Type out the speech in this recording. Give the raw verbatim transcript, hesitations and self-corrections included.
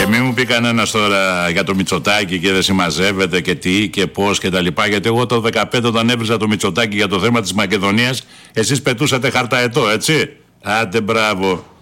μην μου πει κανένα τώρα για το Μητσοτάκη και δεν συμμαζεύεται και τι και πώς και τα λοιπά. Γιατί εγώ το δεκαπέντε όταν έβριζα το Μητσοτάκη για το θέμα της Μακεδονίας, εσείς πετούσατε χαρταετό, έτσι. Άντε μπράβο.